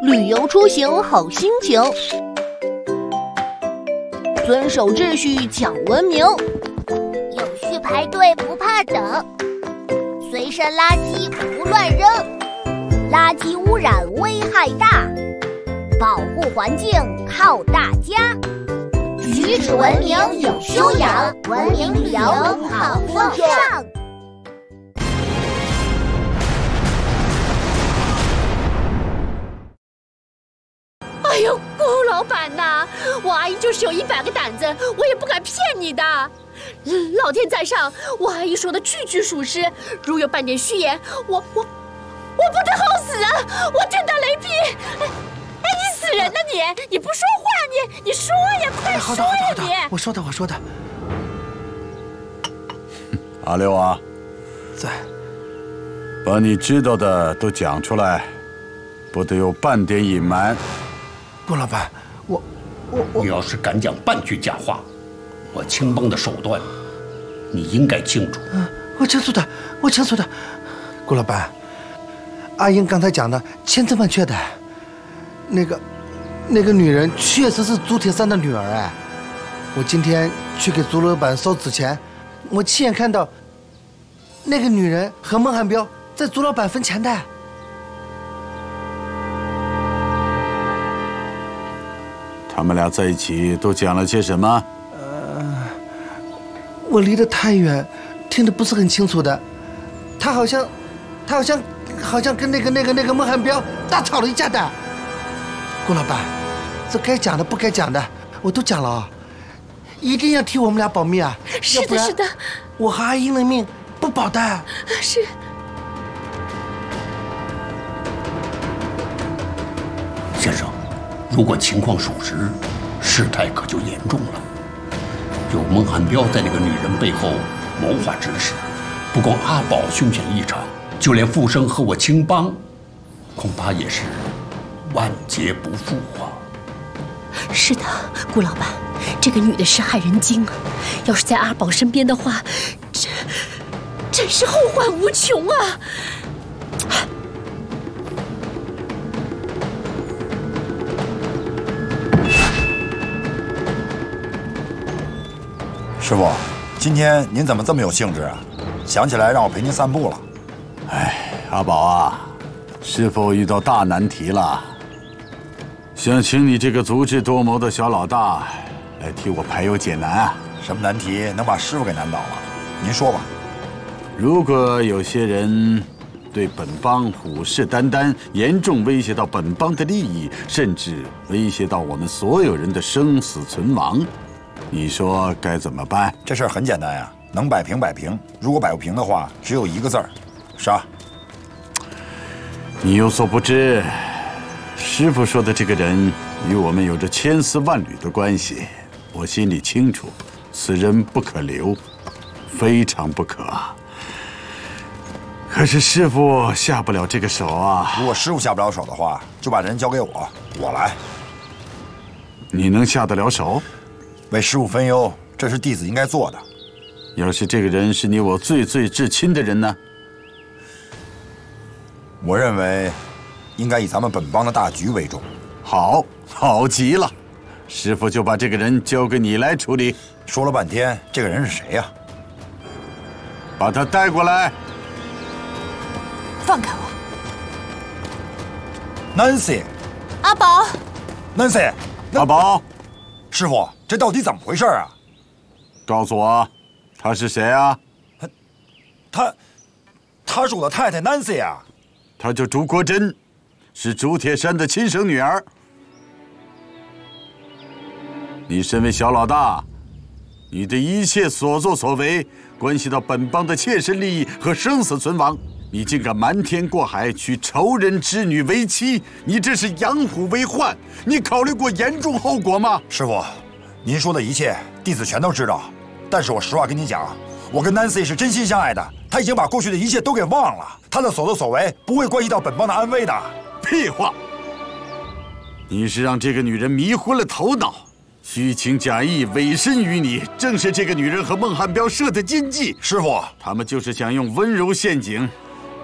旅游出行好心情，遵守秩序讲文明， 有序排队不怕等，随身垃圾不乱扔，垃圾污染危害大，保护环境靠大家，举止文明有修养，文明旅游好风尚。 哎呦，顾老板呐，我阿姨就是有100个胆子，我也不敢骗你的。老天在上，我阿姨说的句句属实，如有半点虚言，我不得好死啊！我天打雷劈！哎，你死人呢你不说话，你说呀，快说呀你！ 我说的。 阿六啊， 在。 把你知道的都讲出来，不得有半点隐瞒。 顾老板，我你要是敢讲半句假话，我青帮的手段，你应该清楚。 我清楚的。顾老板，阿英刚才讲的千真万确的，那个女人确实是朱铁山的女儿哎。我今天去给朱老板烧纸钱，我亲眼看到那个女人和孟汉彪在朱老板坟前的。 他们俩在一起都讲了些什么？ 我离得太远，听得不是很清楚的。他好像跟那个孟汉彪大吵了一架的。顾老板，这该讲的不该讲的我都讲了啊，一定要替我们俩保密啊！ 是的， 我和阿英的命不保的。 是。 先生，如果情况属实，事态可就严重了。有孟汉彪在那个女人背后谋划指使，不光阿宝凶险异常，就连富生和我青帮，恐怕也是万劫不复啊！ 是的，顾老板，这个女的是害人精啊！要是在阿宝身边的话，真是后患无穷啊！ 师傅，今天您怎么这么有兴致啊？想起来让我陪您散步了。 哎，阿宝啊，师傅遇到大难题了，想请你这个足智多谋的小老大来替我排忧解难啊。 什么难题能把师傅给难倒了？您说吧。 如果有些人对本帮虎视眈眈，严重威胁到本帮的利益，甚至威胁到我们所有人的生死存亡，你说该怎么办？ 这事儿很简单呀，能摆平摆平。如果摆不平的话，只有一个字儿：杀。 你有所不知，师傅说的这个人与我们有着千丝万缕的关系，我心里清楚，此人不可留，非常不可。可是师傅下不了这个手啊。 如果师傅下不了手的话，就把人交给我，我来。 你能下得了手？ 为师傅分忧，这是弟子应该做的。 要是这个人是你我最至亲的人呢？ 我认为，应该以咱们本帮的大局为重。 好极了，师傅就把这个人交给你来处理。 说了半天，这个人是谁呀？ 把他带过来。 放开我 ，Nancy。 阿宝 ，Nancy。 阿宝， 师傅，这到底怎么回事啊？ 告诉我，他是谁啊？ 他是我的太太 Nancy 啊。 她叫朱国珍，是朱铁山的亲生女儿。你身为小老大，你的一切所作所为，关系到本帮的切身利益和生死存亡。你竟敢瞒天过海，娶仇人之女为妻，你这是养虎为患。你考虑过严重后果吗？ 师傅，您说的一切，弟子全都知道。但是我实话跟你讲，我跟 Nancy 是真心相爱的。她已经把过去的一切都给忘了，她的所作所为不会关系到本帮的安危的。 屁话！你是让这个女人迷昏了头脑，虚情假意，委身于你，正是这个女人和孟汉彪设的奸计。 师傅， 他们就是想用温柔陷阱